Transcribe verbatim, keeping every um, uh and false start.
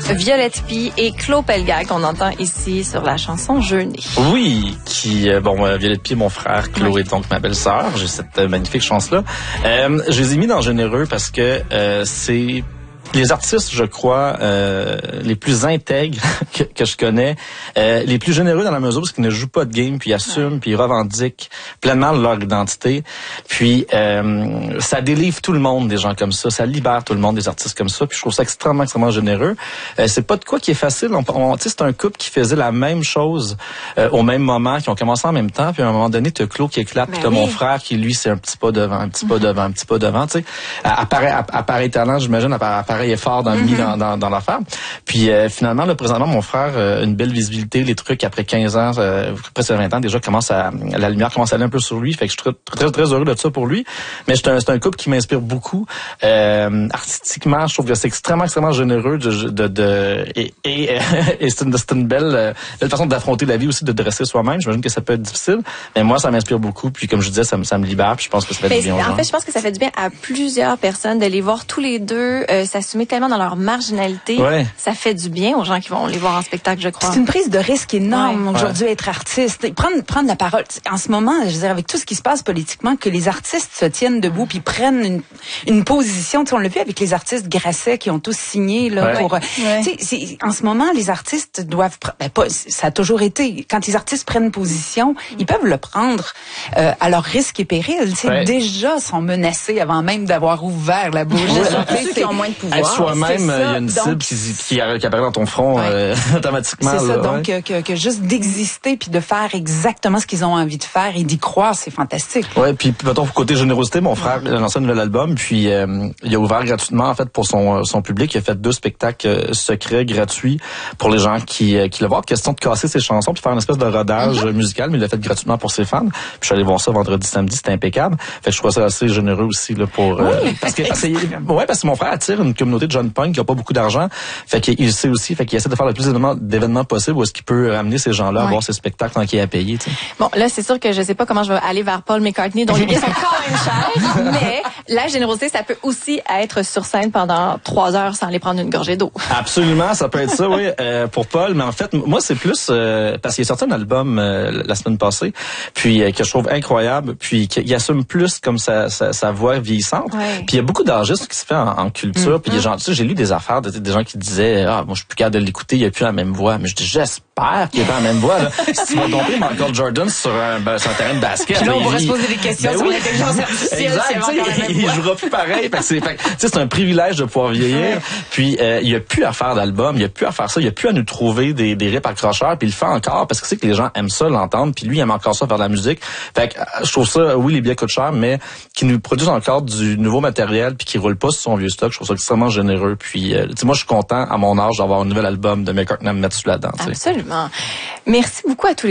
Violette Pie et Claude Pelgag qu'on entend ici sur la chanson Jeûner. Oui, qui euh, bon euh, Violette Pie, mon frère, Claude oui. est donc ma belle-sœur. J'ai cette euh, magnifique chance-là. Euh, je les ai mis dans Généreux parce que euh, c'est les artistes, je crois, euh, les plus intègres que, que je connais, euh, les plus généreux dans la mesure parce qu'ils ne jouent pas de game, puis ils assument, ouais. puis ils revendiquent pleinement leur identité. Puis euh, ça délivre tout le monde, des gens comme ça. Ça libère tout le monde, des artistes comme ça. Puis je trouve ça extrêmement, extrêmement généreux. Euh, c'est pas de quoi qui est facile. On, on, c'est un couple qui faisait la même chose euh, au même moment, qui ont commencé en même temps. Puis à un moment donné, t'as Claude qui éclate, puis t'as oui. mon frère qui, lui, c'est un petit pas devant, un petit mm-hmm. pas devant, un petit pas devant. Tu sais, appareil, appareil talent, j'imagine, appareil effort dans, mm-hmm. dans, dans, dans l'affaire. Puis euh, finalement, là, présentement, mon frère, euh, une belle visibilité, les trucs après quinze ans, euh, presque vingt ans, déjà commence à la lumière commence à aller un peu sur lui. Fait que je suis très, très, très heureux de ça pour lui. Mais c'est un, c'est un couple qui m'inspire beaucoup. Euh, artistiquement, je trouve que c'est extrêmement, extrêmement généreux de, de, de et, et, et c'est une, c'est une belle, belle façon d'affronter la vie aussi, de dresser soi-même. J'imagine que ça peut être difficile, mais moi, ça m'inspire beaucoup. Puis comme je disais, ça me, ça me libère. Puis je pense que ça fait ben, du bien aux gens. En fait, je pense que ça fait du bien à plusieurs personnes de les voir tous les deux euh, s'assumer tellement dans leur marginalité. Ouais. Ça fait du bien aux gens qui vont les voir en spectacle, je crois. C'est une prise de risque énorme ouais. aujourd'hui ouais. être artiste. Prendre, prendre la parole. En ce moment, je veux dire, avec tout ce qui se passe politiquement, que les artistes se tiennent debout puis prennent une, une position. Tu sais, on l'a vu avec les artistes Grasset qui ont tous signé là, ouais. pour... Ouais. Tu sais, c'est, en ce moment, les artistes doivent... Ben, pas, ça a toujours été. Quand les artistes prennent position, mm. ils peuvent le prendre euh, à leur risque et péril. Tu sais, ouais. déjà sont menacés avant même d'avoir ouvert la bouche. Ouais. Ceux qui ont moins de pouvoir. Être soi-même, il y a une donc, cible qui, qui, qui apparaît dans ton front ouais. euh, automatiquement. C'est ça, là, donc ouais. que, que juste d'exister puis de faire exactement ce qu'ils ont envie de faire et d'y croire, c'est fantastique. Ouais, puis mettons côté générosité, mon frère a lancé un nouvel album, puis euh, il a ouvert gratuitement en fait pour son son public. Il a fait deux spectacles euh, secrets gratuits pour les gens qui euh, qui le voient. Question de casser ses chansons puis faire une espèce de rodage mm-hmm. musical, mais il l'a fait gratuitement pour ses fans. Puis je suis allé voir ça vendredi, samedi, c'était impeccable. Fait que je trouve ça assez généreux aussi là pour euh, oui. parce que parce que ouais parce que mon frère attire une communauté de jeunes punks qui a pas beaucoup d'argent. Fait qu'il sait aussi, fait qu'il essaie de faire le plus d'événements, d'événements possible où est-ce qu'il peut amener ces gens-là ouais. à voir ses spectacles tant qu'il est à payer. Tu sais. Bon, là c'est sûr que je sais pas comment je vais aller vers Paul McCartney dont les billets sont quand même chers, mais la générosité ça peut aussi être sur scène pendant trois heures sans aller prendre une gorgée d'eau. Absolument, ça peut être ça, oui, euh, pour Paul. Mais en fait, moi c'est plus euh, parce qu'il a sorti un album euh, la semaine passée, puis euh, que je trouve incroyable, puis qu'il assume plus comme sa, sa, sa voix vieillissante. Ouais. Puis il y a beaucoup d'enregistres qui se fait en, en culture. Mm-hmm. Puis gens, tu sais, j'ai lu des affaires de, des gens qui disaient ah moi je suis plus capable de l'écouter, il y a plus la même voix. Mais je dis j'espère qu'il y a pas la même voix. Là. Si tu vas tomber Michael Jordan sur un, ben, sur un terrain de basket, puis là, on il, pourrait se poser des questions ben sur oui. l'intelligence artificielle. Exact, il, il jouera plus pareil. Fait que c'est, fait, c'est un privilège de pouvoir vieillir. Ouais. Puis euh, il y a plus à faire d'album, il y a plus à faire ça, il y a plus à nous trouver des, des rips accrocheurs. Puis il le fait encore parce que c'est que les gens aiment ça l'entendre. Puis lui il aime encore ça faire de la musique. Fait que je trouve ça, oui les billets coûtent cher, mais qui nous produisent encore du nouveau matériel puis qui roule pas sur son vieux stock. Je trouve ça extrêmement généreux. Puis euh, tu sais moi je suis content à mon âge d'avoir un nouvel album de McCartney à me mettre sous la dent. Absolument. Merci beaucoup à tous les